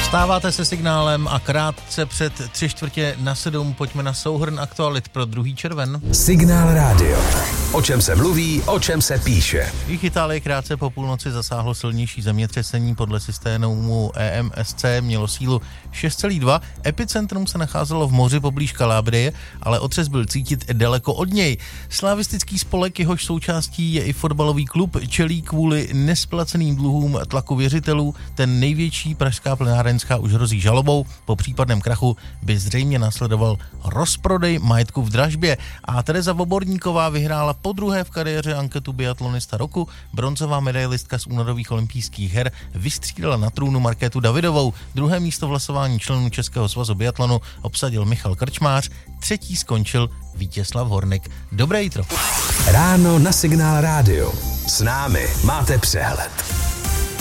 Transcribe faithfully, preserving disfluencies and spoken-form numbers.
Stáváte se Signálem a krátce před tři čtvrtě na sedm pojďme na souhrn aktualit pro druhý červen. Signál rádio. O čem se mluví, o čem se píše. Jich Itálii krátce po půlnoci zasáhlo silnější zemětřesení. Podle systému E M S C mělo sílu šest celá dva. Epicentrum se nacházelo v moři poblíž Kalábrie, ale otřes byl cítit daleko od něj. Slavistický spolek, jehož součástí je i fotbalový klub, čelí kvůli nesplaceným dluhům tlaku věřitelů. Ten největší pražská plynárenská už hrozí žalobou. Po případném krachu by zřejmě následoval rozprodej majetku v dražbě. A Tereza Voborníková vyhrála podruhé v kariéře anketu biatlonista roku. Bronzová medailistka z únorových olympijských her vystřídala na trůnu Markétu Davidovou. Druhé místo v hlasování členů Českého svazu biatlonu obsadil Michal Krčmář. Třetí skončil Vítězslav Hornek. Dobré jitro. Ráno na Signál rádio. S námi máte přehled.